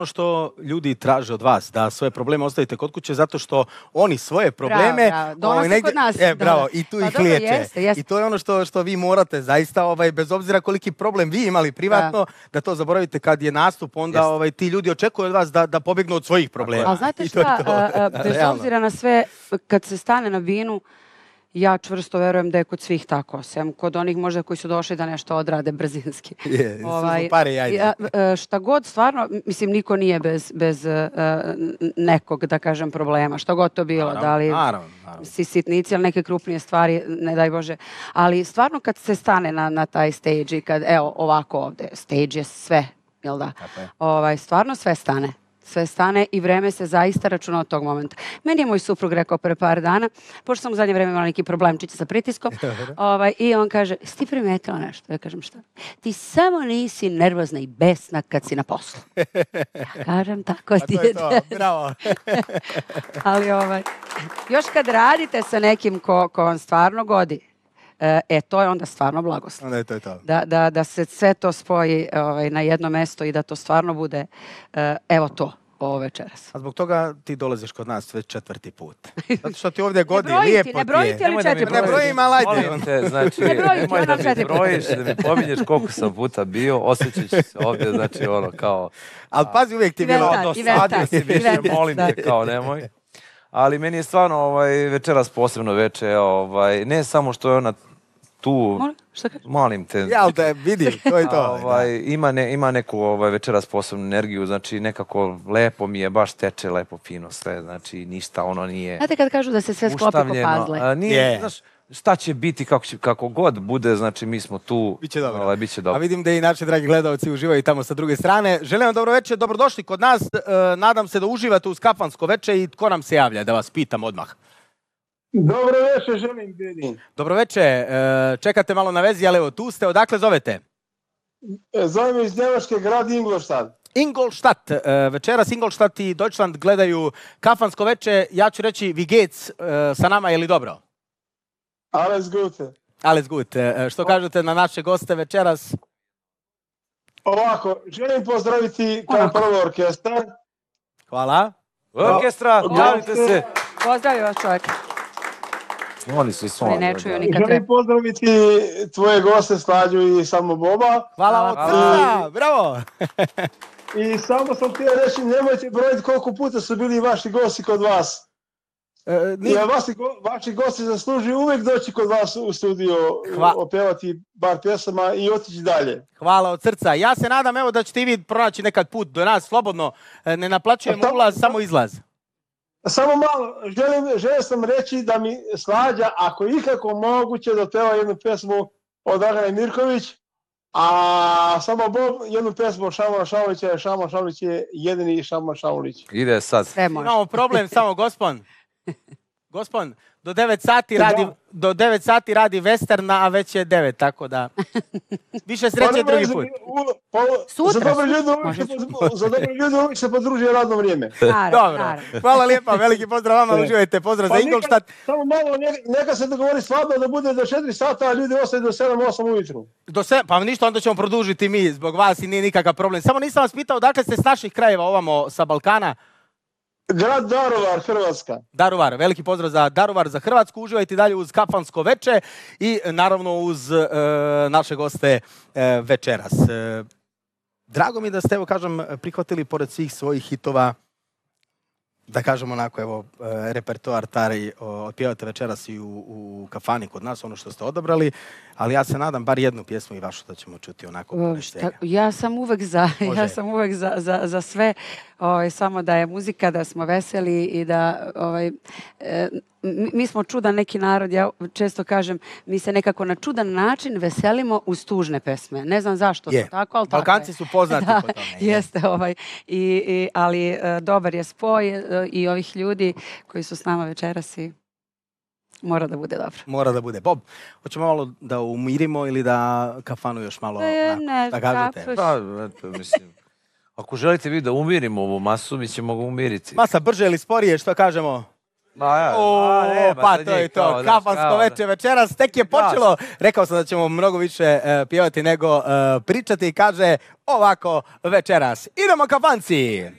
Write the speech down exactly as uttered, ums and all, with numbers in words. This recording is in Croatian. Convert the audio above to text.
što ljudi traže od vas, da svoje probleme ostavite kod kuće, zato što oni svoje probleme... Bravo, bravo. Donose negdje, kod nas. E, bravo, i tu pa ih dobro, liječe. Jeste, jeste. I to je ono što, što vi morate, zaista, ovaj, bez obzira koliki problem vi imali privatno, da, da to zaboravite kad je nastup, onda ovaj, ti ljudi očekuju od vas da, da pobjegnu od svojih problema. Ali znate šta, to to. A, a, bez obzira na sve, kad se stane na binu, ja čvrsto verujem da je kod svih tako, sem kod onih možda koji su došli da nešto odrade brzinski. Je, ovaj, pare jajde. Šta god, stvarno, mislim, niko nije bez, bez uh, nekog, da kažem, problema. Šta god to bilo, naravno, da li naravno, naravno. si sitnici ili neke krupnije stvari, ne daj Bože. Ali stvarno kad se stane na, na taj stage i kad, evo, ovako ovde, stage je sve, jel da? Ovaj, stvarno sve stane. Sve stane i vreme se zaista računa od tog momenta. Meni je moj suprug rekao pre par dana, pošto sam u zadnje vreme imala neki problemčiće sa pritiskom, ovaj, i on kaže, si ti primetila nešto? Ja kažem, šta? Ti samo nisi nervozna i besna kad si na poslu. Ja kažem, tako ti je. To je to, bravo. Ali ovaj, još kad radite sa nekim ko, ko vam stvarno godi, e, to je onda stvarno blagoslov. Onda je to je to. Da, da, da se sve to spoji ovaj, na jedno mesto i da to stvarno bude, evo to. Ovo večeras. A zbog toga ti dolaziš kod nas već četvrti put. Zato što ti ovdje godi, brojiti, lijepo ti je. Ne brojiti, ali četiri puta. Ne brojim, ali ajde. Molim te, znači, nemoj da mi brojiš, da mi pominješ koliko sam puta bio, osjećaš se ovdje, znači ono kao... Ali pazi, uvijek ti je bilo... Dosadio si više, molim te, kao nemoj. Ali meni je stvarno ovaj, večeras posebno veče, ovaj, ne samo što je ona tu, molim te. Ja, te vidim, to je to. Ovaj, ima, ne, ima neku ovaj, večeras posebnu energiju, znači nekako lepo mi je, baš teče lepo, fino sve, znači ništa ono nije... Znate kad kažu da se sve sklopi ko puzzle? Nije, znaš, šta će biti, kako, će, kako god bude, znači mi smo tu. Biće dobro. Ovaj, biće dobro. A vidim da i naši dragi gledalci uživaju tamo sa druge strane. Želim vam dobro večer, dobrodošli kod nas. E, nadam se da uživate uz kafansko veče i tko nam se javlja, da vas pitam odmah. Dobro večer, želim Bedin. Dobro večer, čekate malo na vezi, ali evo tu ste, odakle zovete? Zovem iz Njemačke, grad Ingolstadt. Ingolstadt, večeras Ingolstadt i Deutschland gledaju kafansko veče, ja ću reći wie geht's, sa nama je li dobro? Alles gute. Alles gut, što kažete na naše goste večeras? Ovako, želim pozdraviti kao prvo orkestar. Hvala. Orkestra, javite se. Pozdravim vas čovjek. Oni su i svoj. Ne čuju nikad. Želim pozdraviti tvoje goste Slađu i samo Boba. Hvala od srca, bravo. I samo sam htio reći, nemojte brojiti koliko puta su bili vaši gosti kod vas. E, Jer vaši, vaši gosti zaslužuju uvijek doći kod vas u studio, Hva... opevati bar pjesama i otići dalje. Hvala od srca. Ja se nadam evo da ćete i vi pronaći nekad put do nas slobodno. Ne naplaćujemo ulaz, samo izlaz. Samo malo, želim, želim sam reći da mi Slađa, ako ikako moguće, da peva jednu pesmu od Dragane Mirković, a samo Bob jednu pesmu od Šamona Šaulića, jer Šamon Šaulić je jedini Šamon Šaulić. Ide sad. Imamo problem, samo gospon. Gospon, do devet sati radi, do devet sati radi Westerna, a već je devet, tako da... Više sreće drugi put. Sutra. Za dobre ljudi uvijek se podruži radno vrijeme. Dobro, hvala lijepa, veliki pozdrav vama, uživajte, pozdrav za Ingolstadt. Samo malo, neka se dogovori svadba da bude do četiri sata, a ljudi ostaju do sedam osam ujutru. Pa ništa, onda ćemo produžiti mi zbog vas i nije nikakav problem. Samo nisam vas pitao, dakle ste s naših krajeva ovamo sa Balkana? Grad Daruvar, Hrvatska. Daruvar, veliki pozdrav za Daruvar, za Hrvatsku. Uživajte dalje uz kafansko veče i naravno uz e, naše goste e, večeras. E, drago mi da ste, evo kažem, prihvatili pored svih svojih hitova, da kažem onako, evo, e, repertoar tari, otpjevate večeras i u, u kafani kod nas, ono što ste odabrali, ali ja se nadam bar jednu pjesmu i vašu da ćemo čuti onako poneštenja. Ja sam uvek za, ja sam uvek za, za, za sve, ovaj, samo da je muzika, da smo veseli i da, ovaj, e, mi smo čudan neki narod, ja često kažem, mi se nekako na čudan način veselimo uz tužne pesme. Ne znam zašto je. To tako, ali Balkanci tako su poznati da, po tome. Jeste, ovaj, i, i, ali e, dobar je spoj e, i ovih ljudi koji su s nama večeras i mora da bude dobro. Mora da bude. Bob, hoćemo malo da umirimo ili da kafanu još malo e, na, ne, da kažete? Da, eto, mislim, ako želite vi da umirimo ovu masu, mi ćemo ga umiriti. Masa brže ili sporije, što kažemo? Ma ja, o, a, ne, pa to je to, kao, kafansko kao, veče večeras, tek je počelo. Rekao sam da ćemo mnogo više uh, pjevati nego uh, pričati i kaže ovako večeras. Idemo kafanci!